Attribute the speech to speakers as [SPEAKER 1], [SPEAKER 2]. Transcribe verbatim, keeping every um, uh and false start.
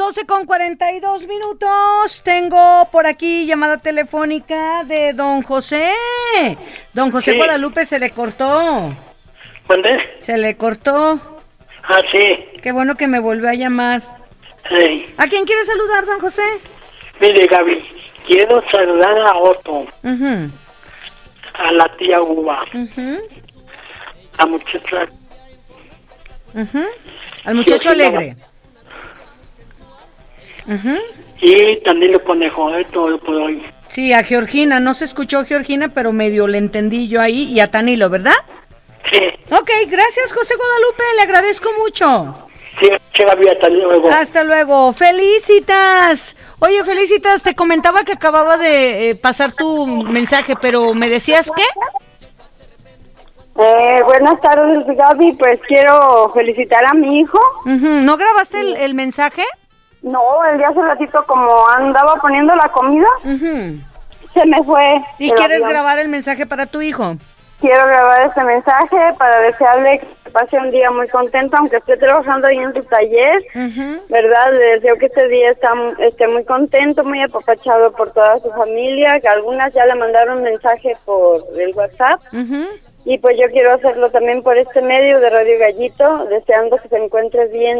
[SPEAKER 1] doce con cuarenta y dos minutos. Tengo por aquí llamada telefónica de don José. Don José sí. Guadalupe se le cortó.
[SPEAKER 2] ¿Dónde?
[SPEAKER 1] Se le cortó.
[SPEAKER 2] Ah, sí.
[SPEAKER 1] Qué bueno que me volvió a llamar.
[SPEAKER 2] Sí.
[SPEAKER 1] ¿A quién quiere saludar, don José?
[SPEAKER 2] Mire, Gaby, quiero saludar a Otto.
[SPEAKER 1] Uh-huh.
[SPEAKER 2] A la tía Uva.
[SPEAKER 1] Uh-huh.
[SPEAKER 2] A muchacha.
[SPEAKER 1] Uh-huh. Al muchacho alegre. Uh-huh.
[SPEAKER 2] Y también le conejo, ¿eh? Todo por hoy.
[SPEAKER 1] Sí, a Georgina, no se escuchó Georgina, pero medio le entendí yo ahí, y a Tanilo, ¿verdad?
[SPEAKER 2] Sí.
[SPEAKER 1] Ok, gracias José Guadalupe, le agradezco mucho.
[SPEAKER 2] Sí, Gaby, hasta luego.
[SPEAKER 1] Hasta luego, Felicitas. Oye, Felicitas, te comentaba que acababa de eh, pasar tu mensaje, pero ¿me decías qué?
[SPEAKER 3] Eh, buenas tardes, Gaby, pues quiero felicitar a mi hijo.
[SPEAKER 1] Uh-huh. ¿No grabaste el, el mensaje?
[SPEAKER 3] No, el día hace ratito como andaba poniendo la comida,
[SPEAKER 1] uh-huh.
[SPEAKER 3] se me fue.
[SPEAKER 1] ¿Y quieres avión. grabar el mensaje para tu hijo?
[SPEAKER 3] Quiero grabar este mensaje para desearle que pase un día muy contento, aunque esté trabajando ahí en su taller, uh-huh. ¿verdad? Le deseo que este día está, esté muy contento, muy apapachado por toda su familia, que algunas ya le mandaron mensaje por el WhatsApp. Uh-huh. Y pues yo quiero hacerlo también por este medio de Radio Gallito, deseando que se encuentre bien.